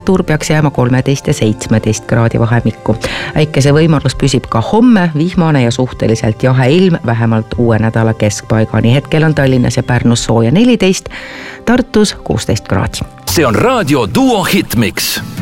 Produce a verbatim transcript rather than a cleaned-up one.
temperatuur peaks jääma kolmeteist ja seitsmeteist kraadi vahemikku. Äikese võimalus püsib ka homme, vihmane ja suhteliselt jahe ilm vähemalt uue nädala keskpaigani. Hetkel on Tallinnas ja Pärnus sooja neliteist, Tartus kuusteist kraadi. See on Raadio Duo Hitmix.